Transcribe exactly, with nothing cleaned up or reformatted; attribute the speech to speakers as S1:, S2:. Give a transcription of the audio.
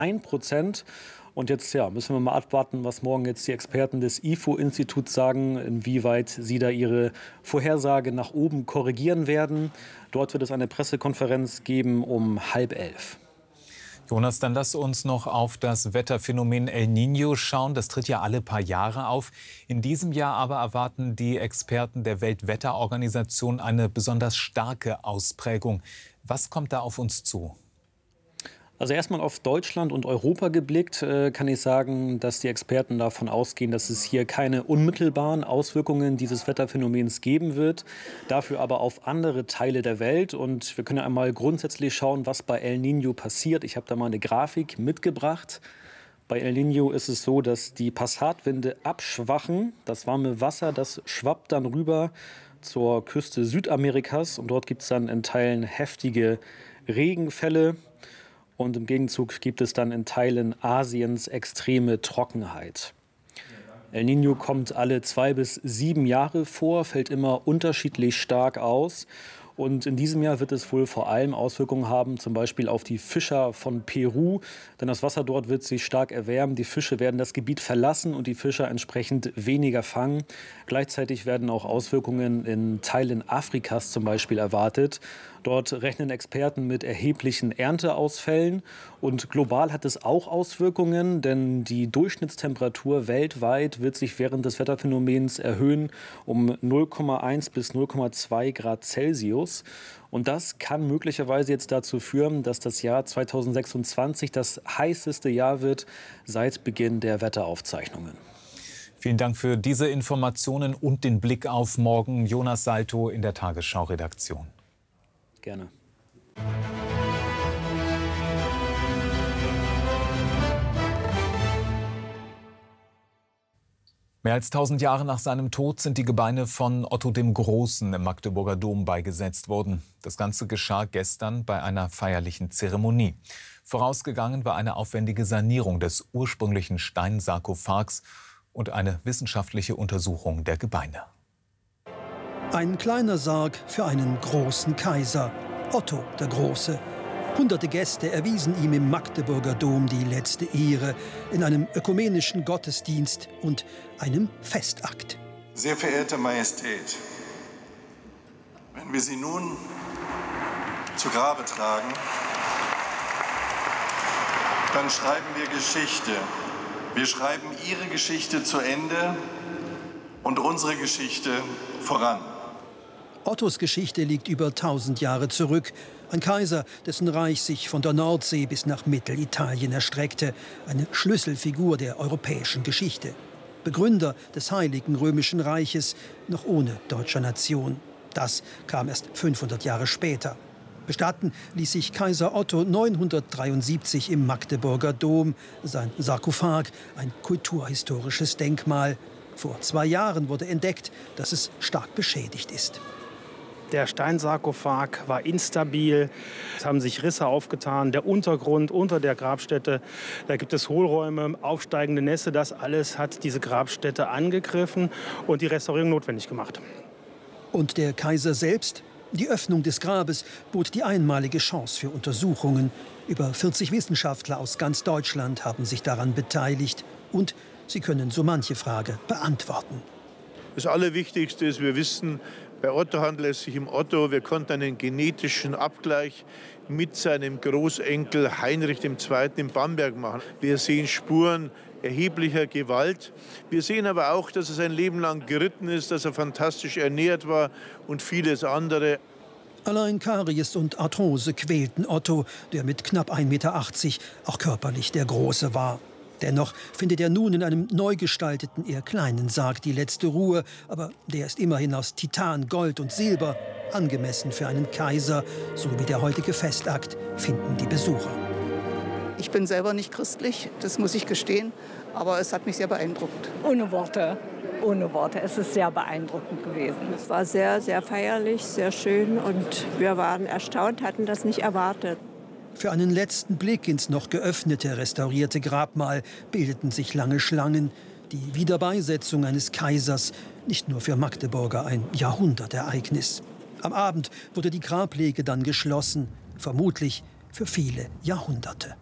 S1: ein Prozent. Und jetzt ja, müssen wir mal abwarten, was morgen jetzt die Experten des I F O-Instituts sagen, inwieweit sie da ihre Vorhersage nach oben korrigieren werden. Dort wird es eine Pressekonferenz geben um halb elf.
S2: Jonas, dann lass uns noch auf das Wetterphänomen El Niño schauen. Das tritt ja alle paar Jahre auf. In diesem Jahr aber erwarten die Experten der Weltwetterorganisation eine besonders starke Ausprägung. Was kommt da auf uns zu?
S1: Also erstmal auf Deutschland und Europa geblickt, äh, kann ich sagen, dass die Experten davon ausgehen, dass es hier keine unmittelbaren Auswirkungen dieses Wetterphänomens geben wird, dafür aber auf andere Teile der Welt. Und wir können einmal grundsätzlich schauen, was bei El Niño passiert. Ich habe da mal eine Grafik mitgebracht. Bei El Niño ist es so, dass die Passatwinde abschwachen. Das warme Wasser, das schwappt dann rüber zur Küste Südamerikas. Und dort gibt es dann in Teilen heftige Regenfälle. Und im Gegenzug gibt es dann in Teilen Asiens extreme Trockenheit. El Niño kommt alle zwei bis sieben Jahre vor, fällt immer unterschiedlich stark aus. Und in diesem Jahr wird es wohl vor allem Auswirkungen haben, zum Beispiel auf die Fischer von Peru. Denn das Wasser dort wird sich stark erwärmen. Die Fische werden das Gebiet verlassen und die Fischer entsprechend weniger fangen. Gleichzeitig werden auch Auswirkungen in Teilen Afrikas zum Beispiel erwartet. Dort rechnen Experten mit erheblichen Ernteausfällen. Und global hat es auch Auswirkungen, denn die Durchschnittstemperatur weltweit wird sich während des Wetterphänomens erhöhen um null Komma eins bis null Komma zwei Grad Celsius. Und das kann möglicherweise jetzt dazu führen, dass das Jahr zweitausendsechsundzwanzig das heißeste Jahr wird seit Beginn der Wetteraufzeichnungen.
S2: Vielen Dank für diese Informationen und den Blick auf morgen. Jonas Salto in der Tagesschau-Redaktion.
S1: Gerne.
S2: Mehr als tausend Jahre nach seinem Tod sind die Gebeine von Otto dem Großen im Magdeburger Dom beigesetzt worden. Das Ganze geschah gestern bei einer feierlichen Zeremonie. Vorausgegangen war eine aufwendige Sanierung des ursprünglichen Steinsarkophags und eine wissenschaftliche Untersuchung der Gebeine.
S3: Ein kleiner Sarg für einen großen Kaiser, Otto der Große. Hunderte Gäste erwiesen ihm im Magdeburger Dom die letzte Ehre in einem ökumenischen Gottesdienst und einem Festakt.
S4: Sehr verehrte Majestät, wenn wir Sie nun zu Grabe tragen, dann schreiben wir Geschichte. Wir schreiben Ihre Geschichte zu Ende und unsere Geschichte voran.
S3: Ottos Geschichte liegt über tausend Jahre zurück. Ein Kaiser, dessen Reich sich von der Nordsee bis nach Mittelitalien erstreckte. Eine Schlüsselfigur der europäischen Geschichte. Begründer des Heiligen Römischen Reiches, noch ohne deutscher Nation. Das kam erst fünfhundert Jahre später. Bestatten ließ sich Kaiser Otto neunhundertdreiundsiebzig im Magdeburger Dom. Sein Sarkophag, ein kulturhistorisches Denkmal. Vor zwei Jahren wurde entdeckt, dass es stark beschädigt ist.
S5: Der Steinsarkophag war instabil, es haben sich Risse aufgetan, der Untergrund unter der Grabstätte, da gibt es Hohlräume, aufsteigende Nässe, das alles hat diese Grabstätte angegriffen und die Restaurierung notwendig gemacht.
S3: Und der Kaiser selbst? Die Öffnung des Grabes bot die einmalige Chance für Untersuchungen. Über vierzig Wissenschaftler aus ganz Deutschland haben sich daran beteiligt und sie können so manche Frage beantworten.
S6: Das Allerwichtigste ist, wir wissen, bei Otto handelt es sich um Otto. Wir konnten einen genetischen Abgleich mit seinem Großenkel Heinrich der Zweite in Bamberg machen. Wir sehen Spuren erheblicher Gewalt. Wir sehen aber auch, dass er sein Leben lang geritten ist, dass er fantastisch ernährt war und vieles andere.
S3: Allein Karies und Arthrose quälten Otto, der mit knapp ein Meter achtzig auch körperlich der Große war. Dennoch findet er nun in einem neu gestalteten, eher kleinen Sarg die letzte Ruhe. Aber der ist immerhin aus Titan, Gold und Silber, angemessen für einen Kaiser. So wie der heutige Festakt finden die Besucher.
S7: Ich bin selber nicht christlich, das muss ich gestehen, aber es hat mich sehr beeindruckt.
S8: Ohne Worte, ohne Worte. Es ist sehr beeindruckend gewesen.
S9: Es war sehr, sehr feierlich, sehr schön und wir waren erstaunt, hatten das nicht erwartet.
S3: Für einen letzten Blick ins noch geöffnete, restaurierte Grabmal bildeten sich lange Schlangen. Die Wiederbeisetzung eines Kaisers, nicht nur für Magdeburger ein Jahrhundertereignis. Am Abend wurde die Grablege dann geschlossen, vermutlich für viele Jahrhunderte.